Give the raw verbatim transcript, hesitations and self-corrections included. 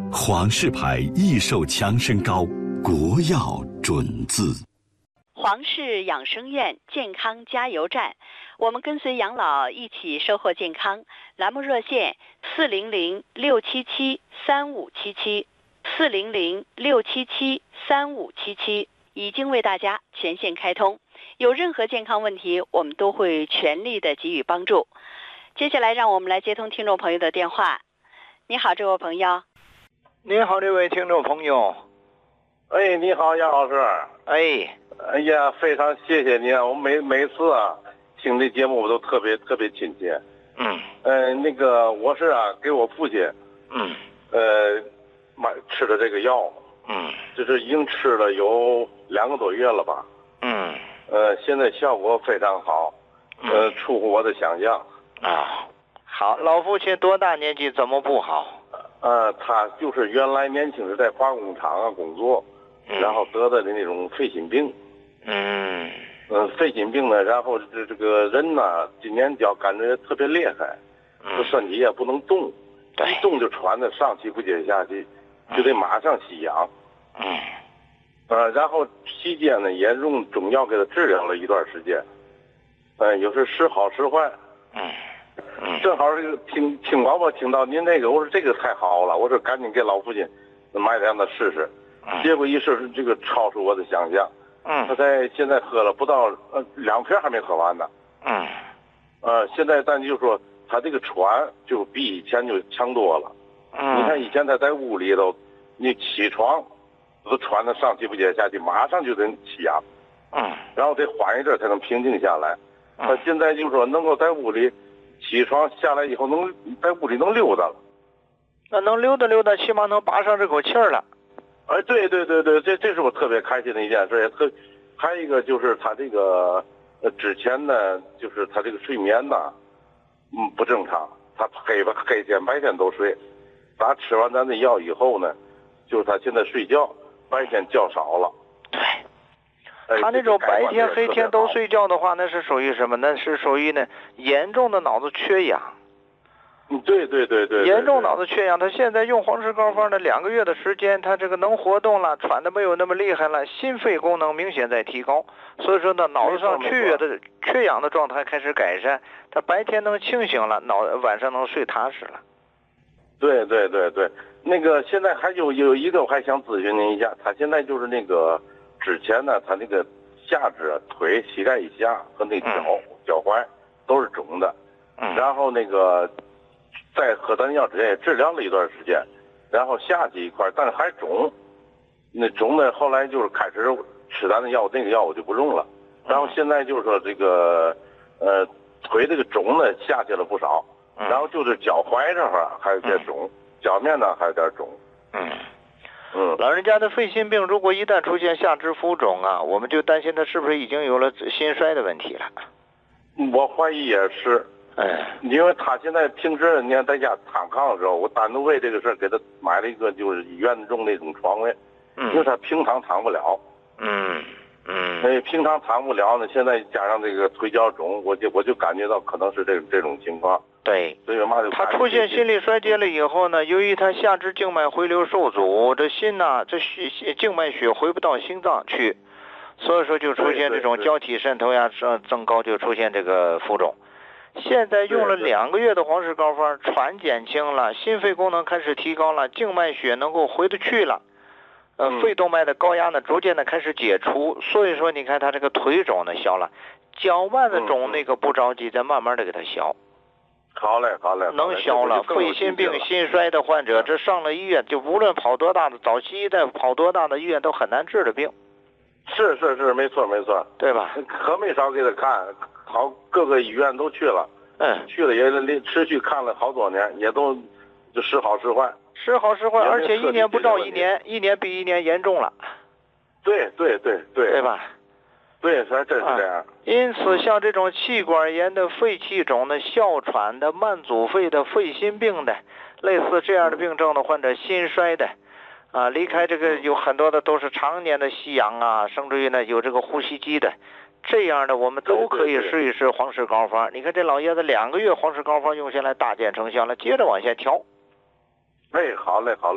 皇氏牌益寿强身膏，国药准字。 皇氏养生院健康加油站，我们跟随养老一起收获健康。栏目热线四零零六七七三五七七，四零零六七七三五七七，已经为大家全线开通。有任何健康问题，我们都会全力的给予帮助。接下来，让我们来接通听众朋友的电话。你好，这位朋友。 你好，这位听众朋友。 哎，你好，杨老师。 哎。 哎呀，非常谢谢你啊！我每每次啊听这节目我都特别特别亲切。 嗯。 呃，那个我是啊给我父亲， 嗯， 呃，买吃的这个药， 嗯， 就是已经吃了有两个多月了吧。 嗯。 呃，现在效果非常好，呃，出乎我的想象。 啊，好，老父亲多大年纪？怎么不好？ 呃，他就是原来年轻时在化工厂啊工作， 嗯、 然后得的那种肺心病。 嗯， 呃，肺心病呢，然后这这个人呢，今年脚感觉特别厉害，这身体也不能动， 对， 一动就喘的上气不接下气，就得马上吸氧。 嗯， 呃，然后期间呢，也用中药给他治疗了一段时间，呃，有时时好时坏。 嗯，嗯， 正好这个听听广播听到您这个，我说这个太好了，我说赶紧给老父亲买点让他试试。 嗯、 结果一试，这个超出我的想象。 嗯， 他在现在喝了不到呃两瓶还没喝完呢。 嗯， 呃，现在咱就说他这个喘就比以前就强多了。 嗯， 你看以前他在屋里头，你起床都喘得上气不接下气，马上就得起氧。 嗯， 然后得缓一阵才能平静下来。 嗯、 他现在就说能够在屋里起床下来以后能在屋里能溜达了。 那能溜达溜达，起码能拔上这口气儿了。 哎，对对对对，这这是我特别开心的一件事。也特，还有一个就是他这个，呃，之前呢，就是他这个睡眠呢，嗯，不正常。他黑吧黑天白天都睡，打吃完咱的药以后呢，就是他现在睡觉白天觉少了。 对。 哎、 他那种白天黑天都睡觉的话，那是属于什么？那是属于呢严重的脑子缺氧。 嗯，对对对 对, 对。 严重脑子缺氧，他现在用黄石膏方的两个月的时间，他这个能活动了，喘的没有那么厉害了，心肺功能明显在提高，所以说呢，脑子上缺氧的缺氧的状态开始改善，他白天能清醒了，脑晚上能睡踏实了。 对对对对，那个现在还有有一个我还想咨询您一下，他现在就是那个之前呢，他那个下肢、腿、膝盖以下和那脚、嗯、脚踝都是肿的， 嗯、 然后那个。在喝咱药之前也治疗了一段时间，然后下去一块，但是还肿，那肿呢后来就是开始吃咱的药，那个药我就不用了，然后现在就是说这个呃腿这个肿呢下去了不少，然后就是脚踝这块还有点肿，脚面呢还有点肿。 嗯嗯， 老人家的肺心病如果一旦出现下肢浮肿啊，我们就担心他是不是已经有了心衰的问题了。 我怀疑也是。 哎， 因为他现在平时你看在家躺炕的时候，我单独为这个事儿给他买了一个就是医院用那种床位， 嗯， 因为他平常躺不了， 嗯嗯， 所以平常躺不了呢，现在加上这个腿脚肿，我就我就感觉到可能是这这种情况。 对， 所以嘛就他出现心力衰竭了以后呢，由于他下肢静脉回流受阻，这心呐、啊，这血静脉血回不到心脏去，所以说就出现这种胶体渗透呀增增高，就出现这个浮肿。现在用了两个月的黄石膏方，喘减轻了，心肺功能开始提高了，静脉血能够回得去了，呃，肺动脉的高压呢逐渐的开始解除，所以说你看他这个腿肿呢消了，脚腕子肿那个不着急，再慢慢的给他消。 好嘞，好嘞， 能消了。肺心病、心衰的患者，这上了医院，就无论跑多大的早期的跑多大的医院都很难治的病。 是是是，没错没错， 对吧？ 可没少给他看。好，各个医院都去了， 嗯， 去了也持续看了好多年，也都就时好时坏， 时好时坏，而且一年不到一年，一年比一年严重了。 对对对对， 对吧？ 对，还真是这样。 啊、因此，像这种气管炎的、肺气肿的、哮喘的、慢阻肺的、肺心病的，类似这样的病症的患者，心衰的。啊，离开这个有很多的都是常年的吸氧啊，甚至于呢有这个呼吸机的，这样的我们都可以试一试黄石膏方。你看这老爷子两个月黄石膏方用下来大见成效了，接着往下调。 哎，好嘞，好嘞。